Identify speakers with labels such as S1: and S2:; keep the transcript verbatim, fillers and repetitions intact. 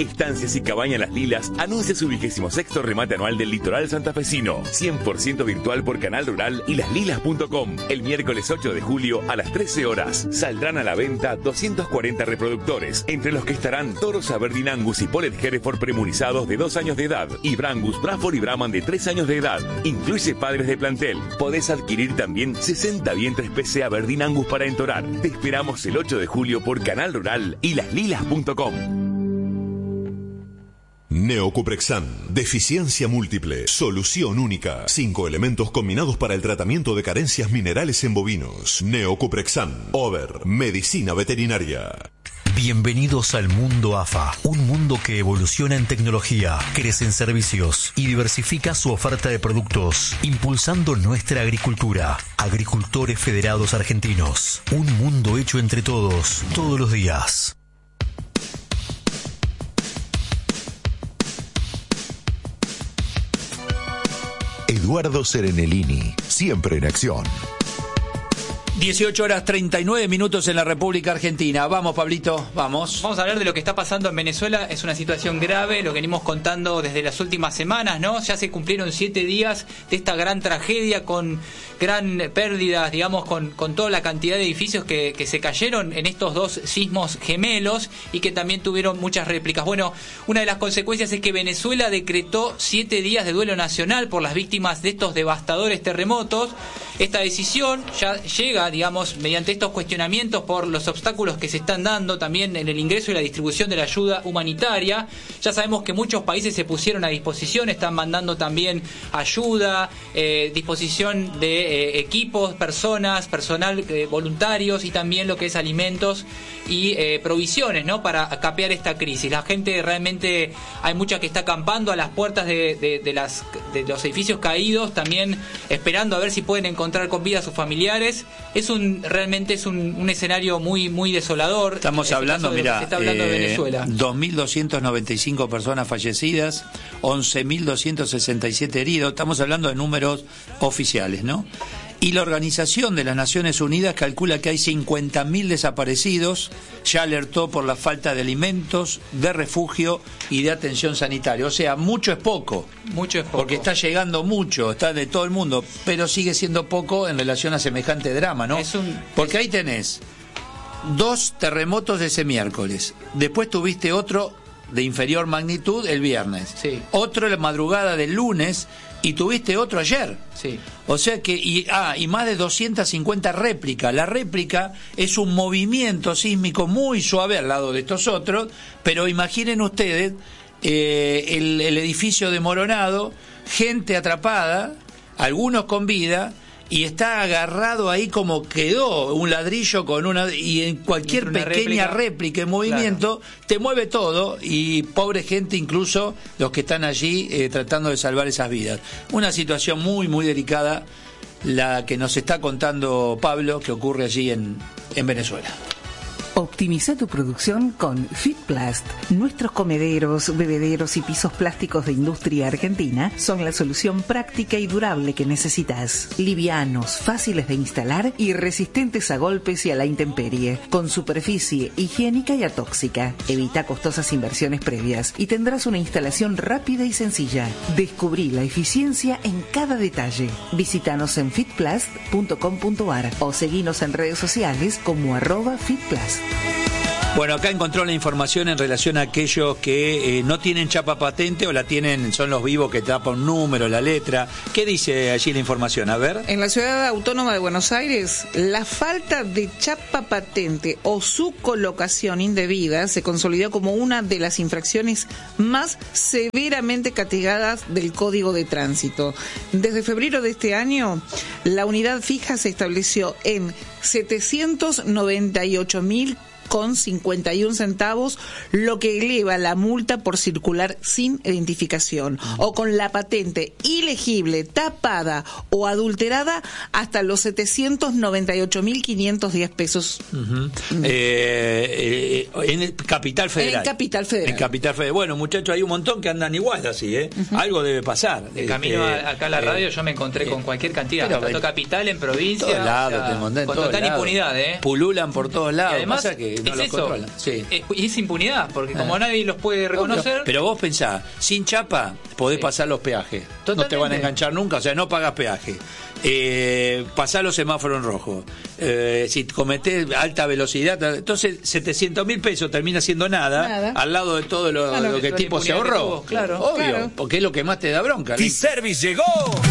S1: Estancias y Cabañas Las Lilas anuncia su vigésimo sexto remate anual del litoral santafesino. cien por ciento virtual por Canal Rural y las lilas punto com. El miércoles ocho de julio a las trece horas. Saldrán a la venta doscientos cuarenta reproductores, entre los que estarán toros Aberdeen Angus y Polled Hereford premunizados de dos años de edad y Brangus, Braford y Brahman de tres años de edad. Incluye padres de plantel. Podés adquirir también sesenta vientres P C Aberdeen Angus para entorar. Te esperamos el ocho de julio por Canal Rural y las lilas punto com.
S2: Neocuprexan, deficiencia múltiple, solución única. Cinco elementos combinados para el tratamiento de carencias minerales en bovinos. Neocuprexan, Over, medicina veterinaria.
S3: Bienvenidos al mundo A F A, un mundo que evoluciona en tecnología, crece en servicios y diversifica su oferta de productos, impulsando nuestra agricultura. Agricultores Federados Argentinos, un mundo hecho entre todos, todos los días.
S4: Eduardo Serenellini, siempre en acción.
S5: dieciocho horas treinta y nueve minutos en la República Argentina. Vamos, Pablito, vamos.
S6: Vamos a hablar de lo que está pasando en Venezuela. Es una situación grave, lo que venimos contando desde las últimas semanas, ¿no? Ya se cumplieron siete días de esta gran tragedia con gran pérdida, digamos, con, con toda la cantidad de edificios que, que se cayeron en estos dos sismos gemelos y que también tuvieron muchas réplicas. Bueno, una de las consecuencias es que Venezuela decretó siete días de duelo nacional por las víctimas de estos devastadores terremotos. Esta decisión ya llega, digamos, mediante estos cuestionamientos por los obstáculos que se están dando también en el ingreso y la distribución de la ayuda humanitaria. Ya sabemos que muchos países se pusieron a disposición, están mandando también ayuda, eh, disposición de eh, equipos, personas, personal, eh, voluntarios y también lo que es alimentos y eh, provisiones, ¿no? Para capear esta crisis. La gente realmente, hay mucha que está acampando a las puertas de, de, de, las, de los edificios caídos, también esperando a ver si pueden encontrar con vida a sus familiares. Es un realmente es un, un escenario muy muy desolador.
S5: Estamos hablando, mira,
S6: se está hablando eh, de Venezuela.
S5: dos mil doscientas noventa y cinco personas fallecidas, once mil doscientos sesenta y siete heridos. Estamos hablando de números oficiales, ¿no? Y la Organización de las Naciones Unidas calcula que hay cincuenta mil desaparecidos, ya alertó por la falta de alimentos, de refugio y de atención sanitaria. O sea, mucho es poco.
S6: Mucho es poco.
S5: Porque está llegando mucho, está de todo el mundo, pero sigue siendo poco en relación a semejante drama, ¿no?
S6: Es un,
S5: porque
S6: es...
S5: ahí tenés dos terremotos ese miércoles, después tuviste otro de inferior magnitud el viernes,
S6: sí.
S5: Otro la madrugada del lunes y tuviste otro ayer.
S6: Sí.
S5: O sea que, y, ah, y más de doscientas cincuenta réplicas. La réplica es un movimiento sísmico muy suave al lado de estos otros, pero imaginen ustedes eh, el, el edificio demoronado, gente atrapada, algunos con vida, y está agarrado ahí como quedó un ladrillo con una, y en cualquier
S6: una
S5: pequeña
S6: réplica,
S5: réplica en movimiento, claro, te mueve todo, y pobre gente, incluso los que están allí eh, tratando de salvar esas vidas. Una situación muy muy delicada la que nos está contando Pablo, que ocurre allí en, en Venezuela.
S7: Optimiza tu producción con Fitplast. Nuestros comederos, bebederos y pisos plásticos de industria argentina son la solución práctica y durable que necesitas. Livianos, fáciles de instalar y resistentes a golpes y a la intemperie. Con superficie higiénica y atóxica. Evita costosas inversiones previas y tendrás una instalación rápida y sencilla. Descubrí la eficiencia en cada detalle. Visítanos en fitplast punto com punto ar o seguinos en redes sociales como arroba fitplast.
S5: Bueno, acá encontró la información en relación a aquellos que eh, no tienen chapa patente o la tienen, son los vivos que tapan un número, la letra. ¿Qué dice allí la información? A ver.
S8: En la Ciudad Autónoma de Buenos Aires, la falta de chapa patente o su colocación indebida se consolidó como una de las infracciones más severamente castigadas del Código de Tránsito. Desde febrero de este año, la unidad fija se estableció en setecientos noventa y ocho mil con cincuenta y un centavos, lo que eleva la multa por circular sin identificación o con la patente ilegible, tapada o adulterada hasta los setecientos noventa y ocho mil quinientos diez pesos.
S5: Uh-huh. Mm. eh, eh, en Capital Federal.
S8: En Capital Federal.
S5: En Capital Federal. Bueno, muchachos, hay un montón que andan igual así, ¿eh? Uh-huh. Algo debe pasar.
S6: De camino
S5: este,
S6: acá a la radio
S5: eh,
S6: yo me encontré eh, con cualquier cantidad, tanto
S5: en
S6: capital, en provincia,
S5: todos lados,
S6: o sea,
S5: te monté en
S6: con
S5: todos
S6: total
S5: lados.
S6: Impunidad, ¿eh?
S5: Pululan por todos lados.
S6: Y además,
S5: pasa que no
S6: es
S5: los
S6: eso.
S5: controlan. Sí.
S6: Es, y es impunidad, porque como nadie los puede reconocer...
S5: Pero, pero vos pensás, sin chapa podés sí. pasar los peajes. Totalmente. No te van a enganchar nunca, o sea, no pagas peaje. Eh, pasar los semáforos en rojo. Eh, si cometés alta velocidad, entonces setecientos mil pesos termina siendo nada, nada al lado de todo lo, claro, lo que el tipo se ahorró.
S6: Tuvo, claro,
S5: obvio,
S6: claro.
S5: porque es lo que más te da bronca.
S1: T-Service llegó.